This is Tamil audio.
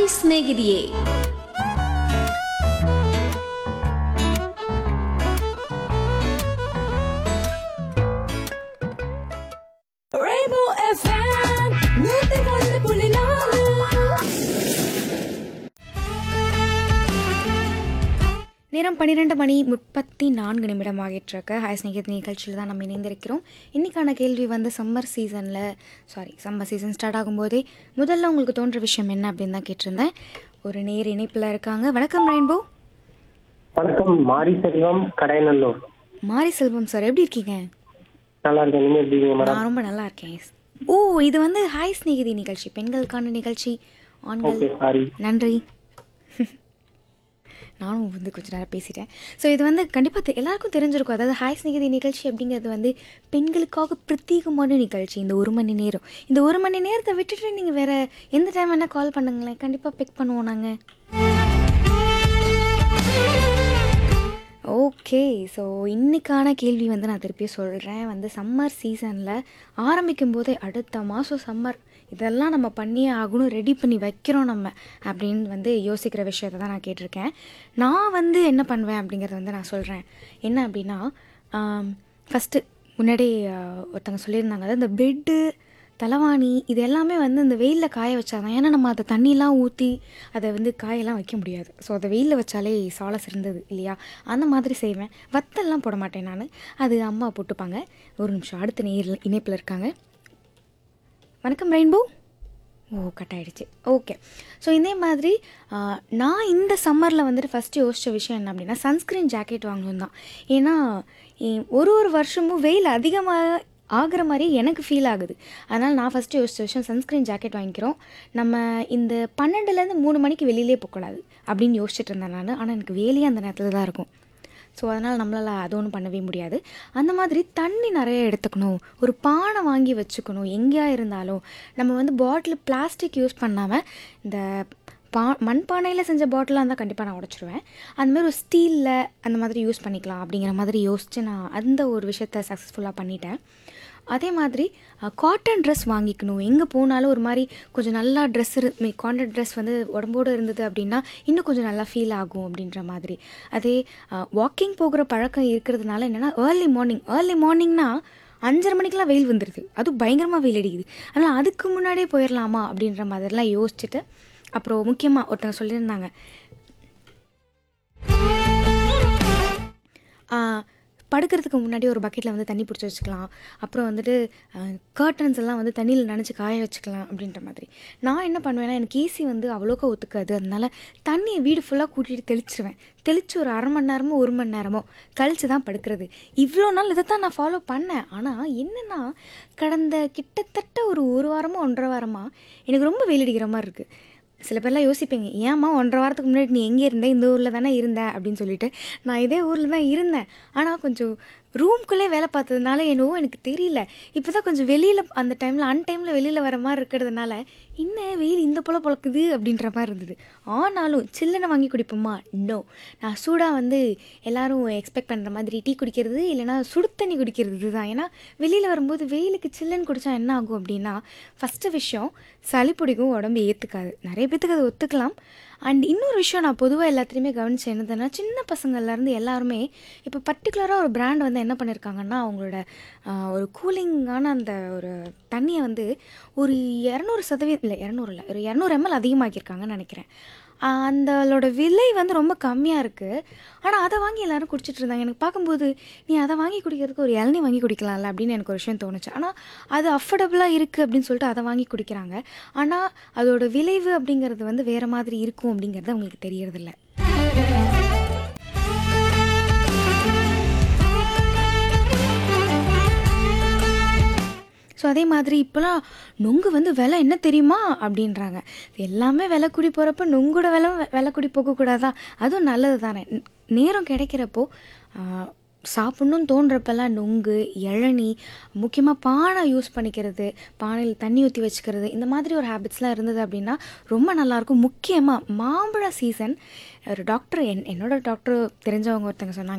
ಹಾಯ್ ಸ್ನೇಹಿತೆಯೇ. Rainbow FM 101.4. நேரம் 12:34 ஆகிட்டுருக்கு. ஹாய் ஸ்நேகித் நிகழ்ச்சியில் தான் நம்ம இணைந்திருக்கிறோம். இன்றைக்கான கேள்வி வந்து சம்மர் சீசன் ஸ்டார்ட் ஆகும்போதே முதல்ல உங்களுக்கு தோன்ற விஷயம் என்ன அப்படின்னு தான் கேட்டிருந்தேன். ஒரு நேர் இணைப்பில் இருக்காங்க. வணக்கம் ரெயின்போ. வணக்கம், மாரி செல்வம், கடைநல்லூர். மாரி செல்வம் சார், எப்படி இருக்கீங்க? நல்லா இருக்கேன். நீங்க எப்படி இருக்கீங்க மேடம்? நான் ரொம்ப நல்லா இருக்கேன். ஓ, இது வந்து ஹாய் ஸ்நேகிதி நிகழ்ச்சி, பெண்களுக்கான நிகழ்ச்சி. ஆண்கள் ஓகே, சாரி. நன்றி. நானும் வந்து கொஞ்சம் நேரம் பேசிட்டேன். ஸோ இது வந்து கண்டிப்பாக எல்லாருக்கும் தெரிஞ்சிருக்கும். அதாவது ஹாய் ஸ்நேகிதி நிகழ்ச்சி அப்படிங்கிறது வந்து பெண்களுக்காக பிரத்யேகமான நிகழ்ச்சி. இந்த 1 மணி நேரம், இந்த 1 மணி நேரத்தை விட்டுட்டு நீங்கள் வேறு எந்த டைம் வேணால் கால் பண்ணுங்களேன், கண்டிப்பாக பிக் பண்ணுவோம் நாங்கள். ஓகே, ஸோ இன்றைக்கான கேள்வி வந்து நான் திருப்பி சொல்கிறேன். வந்து சம்மர் சீசனில் ஆரம்பிக்கும் போதே அடுத்த மாதம் சம்மர், இதெல்லாம் நம்ம பண்ணியே ஆகணும், ரெடி பண்ணி வைக்கிறோம் நம்ம அப்படின்னு வந்து யோசிக்கிற விஷயத்தை தான் நான் கேட்டிருக்கேன். நான் வந்து என்ன பண்ணுவேன் அப்படிங்கிறத வந்து நான் சொல்கிறேன். என்ன அப்படின்னா, ஃபஸ்ட்டு முன்னாடி ஒருத்தவங்க சொல்லியிருந்தாங்க, அதாவது இந்த பெட்டு, தலைவாணி இது எல்லாமே வந்து இந்த வெயிலில் காய வச்சாதான். ஏன்னா நம்ம அதை தண்ணிலாம் ஊற்றி அதை வந்து காயெல்லாம் வைக்க முடியாது. ஸோ அதை வெயிலில் வச்சாலே சால சிறந்தது இல்லையா? அந்த மாதிரி செய்வேன். வத்தல்லாம் போட மாட்டேன் நான், அது அம்மா போட்டுப்பாங்க. ஒரு நிமிஷம், அடுத்த இணைப்பில் இருக்காங்க. வணக்கம் ரெயின்போ. ஓ, கட் ஆகிடுச்சு. ஓகே, ஸோ இதே மாதிரி நான் இந்த சம்மரில் வந்துட்டு ஃபஸ்ட்டு யோசித்த விஷயம் என்ன அப்படின்னா, சன்ஸ்க்ரீன் ஜாக்கெட் வாங்கணும் தான். ஏன்னா ஒரு வருஷமும் வெயில் அதிகமாக ஆகிற மாதிரி எனக்கு ஃபீல் ஆகுது. அதனால் நான் ஃபஸ்ட்டு யோசித்த விஷயம், சன்ஸ்க்ரீன் ஜாக்கெட் வாங்கிக்கிறோம். நம்ம இந்த 12லேருந்து 3 மணிக்கு வெளியிலே போகக்கூடாது அப்படின்னு யோசிச்சுட்டு இருந்தேன் நான். ஆனால் எனக்கு வேலையே அந்த நேரத்தில் தான் இருக்கும். ஸோ அதனால் நம்மளால் அது ஒன்றும் பண்ணவே முடியாது. அந்த மாதிரி தண்ணி நிறைய எடுத்துக்கணும், ஒரு பானை வாங்கி வச்சுக்கணும். எங்கேயா இருந்தாலும் நம்ம வந்து பாட்டில் பிளாஸ்டிக் யூஸ் பண்ணாமல் இந்த மண்பானையில் செஞ்ச பாட்டிலாக இருந்தால் கண்டிப்பாக நான் உடச்சிருவேன். அந்தமாதிரி ஒரு ஸ்டீலில் அந்த மாதிரி யூஸ் பண்ணிக்கலாம் அப்படிங்கிற மாதிரி யோசித்து நான் அந்த ஒரு விஷயத்த சக்ஸஸ்ஃபுல்லாக பண்ணிட்டேன். அதே மாதிரி காட்டன் ட்ரெஸ் வாங்கிக்கணும். எங்கே போனாலும் ஒரு மாதிரி கொஞ்சம் நல்லா காட்டன் ட்ரெஸ் வந்து உடம்போடு இருந்தது அப்படின்னா இன்னும் கொஞ்சம் நல்லா ஃபீல் ஆகும் அப்படின்ற மாதிரி. அதே வாக்கிங் போகிற பழக்கம் இருக்கிறதுனால என்னென்னா, ஏர்லி மார்னிங்னா 5:30 மணிக்கெலாம் வெயில் வந்துடுது, அதுவும் பயங்கரமாக வெயில் அடிக்குது. அதனால் அதுக்கு முன்னாடியே போயிடலாமா அப்படின்ற மாதிரிலாம் யோசிச்சுட்டு, அப்புறம் முக்கியமாக ஒருத்தங்க சொல்லியிருந்தாங்க, படுக்கிறதுக்கு முன்னாடி ஒரு பக்கெட்டில் வந்து தண்ணி பிடிச்சி வச்சுக்கலாம், அப்புறம் வந்துட்டு கர்டன்ஸ் எல்லாம் வந்து தண்ணியில் நனைச்சி காய வச்சுக்கலாம் அப்படின்ற மாதிரி. நான் என்ன பண்ணுவேன்னா, எனக்கு ஏசி வந்து அவ்வளோக்கா ஒத்துக்காது. அதனால தண்ணியை வீடு ஃபுல்லாக கூட்டிகிட்டு தெளித்து ஒரு 1/2 மணி நேரமோ 1 மணி நேரமோ கழித்து தான் படுக்கிறது. இவ்வளோ நாள் இதை தான் நான் ஃபாலோ பண்ணேன். ஆனால் என்னென்னா, கடந்த கிட்டத்தட்ட ஒரு வாரமோ 1.5 வாரமாக எனக்கு ரொம்ப வெயில் அடிக்கிற மாதிரி இருக்குது. சில பேர்லாம் யோசிப்பீங்க, ஏம்மா 1.5 வாரத்துக்கு முன்னாடி நீ எங்கே இருந்த, இந்த ஊரில் தானே இருந்த அப்படின்னு சொல்லிட்டு. நான் இதே ஊரில் தான் இருந்தேன். ஆனால் கொஞ்சம் ரூம்குள்ளே வேலை பார்த்ததுனால என்னவோ எனக்கு தெரியல, இப்போ தான் கொஞ்சம் வெளியில் அந்த அன்டைமில் வெளியில் வர மாதிரி இருக்கிறதுனால இன்னும் வெயில் இந்த போல் பொழக்குது அப்படின்ற மாதிரி இருந்தது. ஆனாலும் சில்லுன்னு வாங்கி குடிப்போமா? நோ. நான் சூடாக வந்து எல்லோரும் எக்ஸ்பெக்ட் பண்ணுற மாதிரி டீ குடிக்கிறது, இல்லைனா சுடு தண்ணி குடிக்கிறது தான். ஏன்னா வெளியில் வரும்போது வெயிலுக்கு சில்லுன்னு குடித்தா என்ன ஆகும் அப்படின்னா, ஃபஸ்ட்டு விஷயம் சளி பிடிக்கும், உடம்பு ஏற்றுக்காது. நிறைய பேத்துக்கு அது ஒத்துக்கலாம். அண்ட் இன்னொரு விஷயம் நான் பொதுவாக எல்லாத்துலேயுமே கவனித்து என்னதுன்னா, சின்ன பசங்கள்லேருந்து எல்லாருமே இப்போ பர்டிகுலராக ஒரு பிராண்ட் வந்து என்ன பண்ணியிருக்காங்கன்னா, அவங்களோட ஒரு கூலிங்கான அந்த ஒரு தண்ணியை வந்து ஒரு 200% இல்லை 200 இல்லை, ஒரு 200 ml அதிகமாக்கியிருக்காங்கன்னு நினைக்கிறேன். அந்தளோட விலை வந்து ரொம்ப கம்மியாக இருக்குது. ஆனால் அதை வாங்கி எல்லோரும் குடிச்சிட்டு இருந்தாங்க. எனக்கு பார்க்கும்போது, நீ அதை வாங்கி குடிக்கிறதுக்கு ஒரு இளநீ வாங்கி குடிக்கலாம்ல அப்படின்னு எனக்கு ஒரு விஷயம் தோணுச்சு. ஆனால் அது அஃபோர்டபுளாக இருக்குது அப்படின்னு சொல்லிட்டு அதை வாங்கி குடிக்கிறாங்க. ஆனால் அதோட விளைவு அப்படிங்கிறது வந்து வேறு மாதிரி இருக்கும் அப்படிங்கிறது அவங்களுக்கு தெரியறதில்ல. ஸோ அதே மாதிரி இப்போலாம் நொங்கு வந்து விலை என்ன தெரியுமா அப்படின்றாங்க. எல்லாமே விலை கூடி போகிறப்ப நொங்கோட விலை கூடி போகக்கூடாதா? அதுவும் நல்லது தானே. நேரம் கிடைக்கிறப்போ சாப்பிட்ணுன்னு தோன்றப்பெல்லாம் நொங்கு, இளநீ, முக்கியமாக பானை யூஸ் பண்ணிக்கிறது, பானையில் தண்ணி ஊற்றி வச்சுக்கிறது, இந்த மாதிரி ஒரு ஹேபிட்ஸ்லாம் இருந்தது அப்படின்னா ரொம்ப நல்லாயிருக்கும். முக்கியமாக மாம்பழ சீசன். ஒரு டாக்டர் என்னோட டாக்டர் தெரிஞ்சவங்க ஒருத்தங்க சொன்னாங்க,